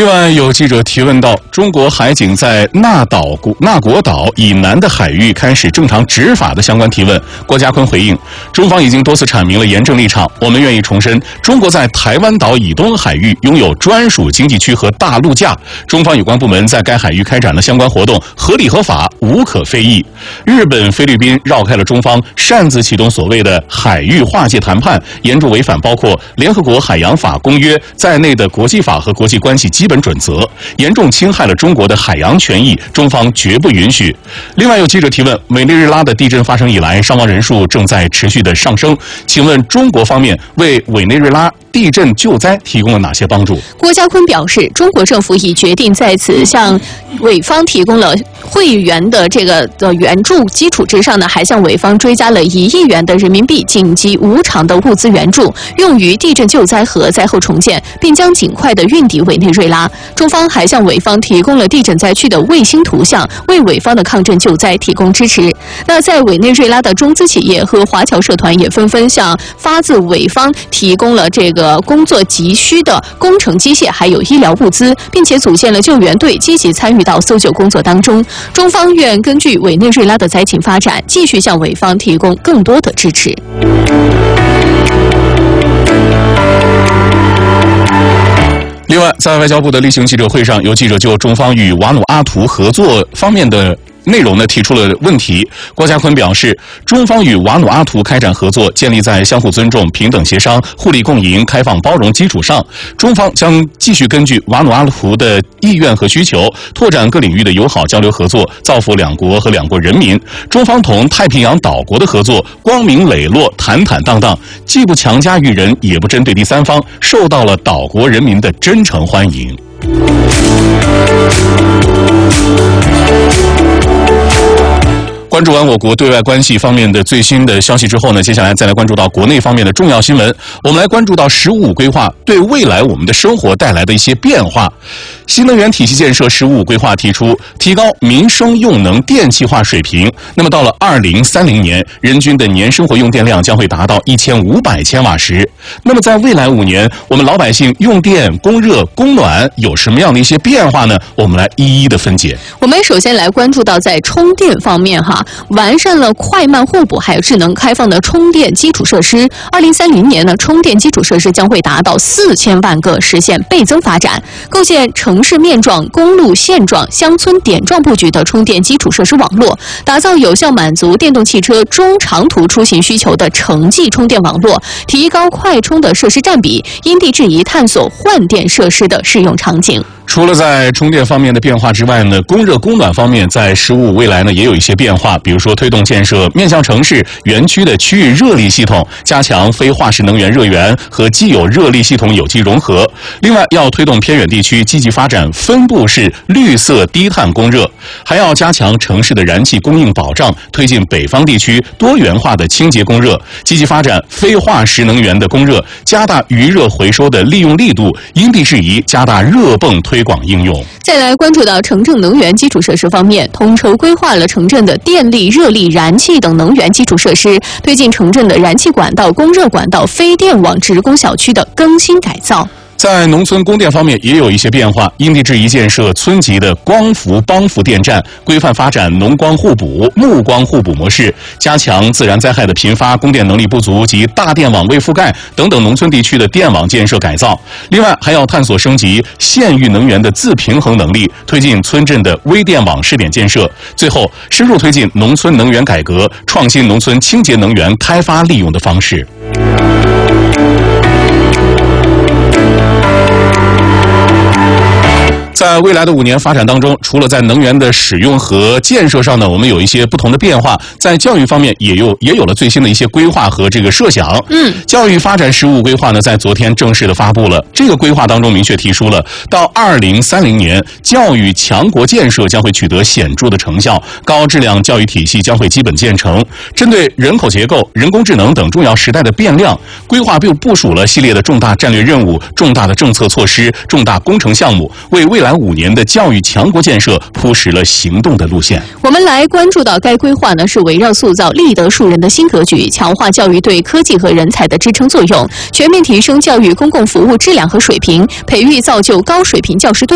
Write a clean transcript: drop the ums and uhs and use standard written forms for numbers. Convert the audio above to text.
另外，有记者提问到，中国海警在纳国岛以南的海域开始正常执法的相关提问，郭家坤回应，中方已经多次阐明了严正立场，我们愿意重申，中国在台湾岛以东海域拥有专属经济区和大陆架，中方有关部门在该海域开展了相关活动，合理合法，无可非议。日本、菲律宾绕开了中方，擅自启动所谓的海域划界谈判，严重违反包括联合国海洋法公约在内的国际法和国际关系基本准则，严重侵害了中国的海洋权益，中方绝不允许。另外有记者提问，委内瑞拉的地震发生以来，伤亡人数正在持续的上升，请问中国方面为委内瑞拉地震救灾提供了哪些帮助？ 郭家坤表示，中国政府已决定在此向委方提供了会员的援助基础之上呢，还向委方追加了1亿元的人民币紧急无偿的物资援助，用于地震救灾和灾后重建，并将尽快的运抵委内瑞拉。中方还向委方提供了地震灾区的卫星图像，为委方的抗震救灾提供支持。那在委内瑞拉的中资企业和华侨社团也纷纷向发自委方提供了工作急需的工程机械还有医疗物资，并且组建了救援队，积极参与到搜救工作当中。中方愿根据委内瑞拉的灾情发展，继续向委方提供更多的支持。 另外，在外交部的例行记者会上，有记者就中方与瓦努阿图合作方面的内容呢提出了问题。郭家坤表示，中方与瓦努阿图开展合作，建立在相互尊重、平等协商、互利共赢、开放包容基础上。中方将继续根据瓦努阿图的意愿和需求，拓展各领域的友好交流合作，造福两国和两国人民。中方同太平洋岛国的合作光明磊落、坦坦荡荡，既不强加于人，也不针对第三方，受到了岛国人民的真诚欢迎。关注完我国对外关系方面的最新的消息之后呢，接下来再来关注到国内方面的重要新闻。我们来关注到“十五”规划对未来我们的生活带来的一些变化。新能源体系建设“15”规划提出，提高民生用能电气化水平。那么到了2030年，人均的年生活用电量将会达到1500千瓦时。那么在未来5年，我们老百姓用电、供热、供暖有什么样的一些变化呢？我们来一一的分解。 我们首先来关注到在充电方面完善了快慢互补还有智能开放的充电基础设施。2030年呢，充电基础设施将会达到4000万个，实现倍增发展，构建城市面状、公路线状、乡村点状布局的充电基础设施网络，打造有效满足电动汽车中长途出行需求的城际充电网络，提高快充的设施占比，因地制宜探索换电设施的适用场景。 除了在充电方面的变化之外呢，供热供暖方面在15未来呢也有一些变化，比如说推动建设面向城市园区的区域热力系统，加强非化石能源热源和既有热力系统有机融合。另外，要推动偏远地区积极发展分布式绿色低碳供热，还要加强城市的燃气供应保障，推进北方地区多元化的清洁供热，积极发展非化石能源的供热，加大余热回收的利用力度，因地制宜加大热泵推广应用。 再来关注到城镇能源基础设施方面，统筹规划了城镇的电力、热力、燃气等能源基础设施，推进城镇的燃气管道、供热管道、非电网职工小区的更新改造。 在农村供电方面也有一些变化，因地制宜建设村级的光伏帮扶电站，规范发展农光互补、牧光互补模式，加强自然灾害的频发、供电能力不足及大电网未覆盖等等农村地区的电网建设改造。另外，还要探索升级县域能源的自平衡能力，推进村镇的微电网试点建设。最后，深入推进农村能源改革，创新农村清洁能源开发利用的方式。在未来的5年发展当中，除了在能源的使用和建设上呢，我们有一些不同的变化。在教育方面也有了最新的一些规划和设想。教育发展15规划呢，在昨天正式的发布了。这个规划当中明确提出了，到2030年，教育强国建设将会取得显著的成效，高质量教育体系将会基本建成。针对人口结构、人工智能等重要时代的变量，规划并部署了系列的重大战略任务、重大的政策措施、重大工程项目，为未来5年的教育强国建设铺实了行动的路线。 我们来关注到该规划呢，是围绕塑造立德树人的新格局，强化教育对科技和人才的支撑作用，全面提升教育公共服务质量和水平，培育造就高水平教师队